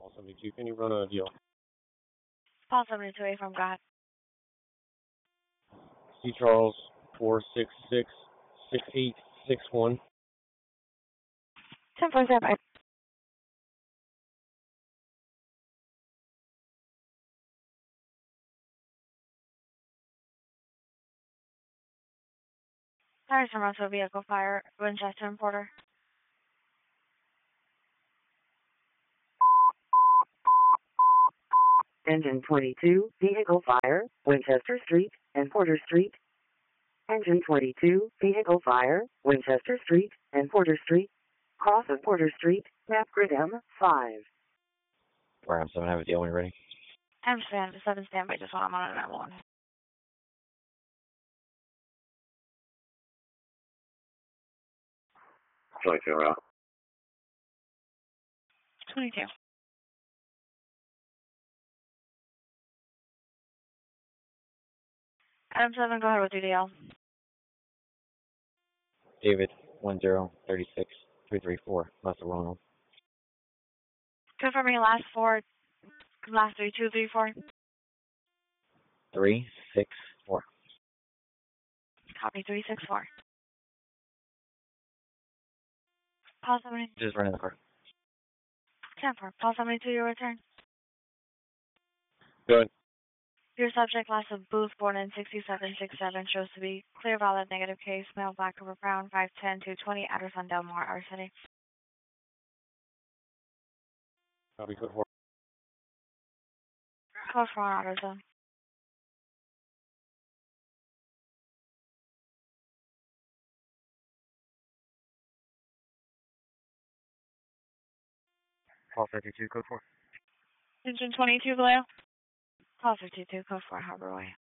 Call 72, can you run a deal? Paul 72 from God. C. Charles 466-6861. 1047. Tires from Russell vehicle fire, Winchester and Porter. Engine 22, vehicle fire, Winchester Street and Porter Street. Engine 22, vehicle fire, Winchester Street and Porter Street. Cross of Porter Street, map grid M5. Round 7, have a deal when you're ready. I'm 7 standby, just want I'm on that one. 22 route. 22. Adam 7, go ahead with your deal. David 1036-334, left of Ronald. Confirming last 3, 2, 3, 4. 364. Copy 364. Paul 72. Just running the car. 10-4. Paul 72, your return. Good. Your subject, last of Booth, born in 6767, shows to be clear, valid, negative case, male, black, over brown, 5'10", 220, address on Delmore, our city. Copy, code 4. Code 4 on AutoZone. Paul 32, code 4. Engine 22, Vallejo. Call 52, code 4, Harbor Way.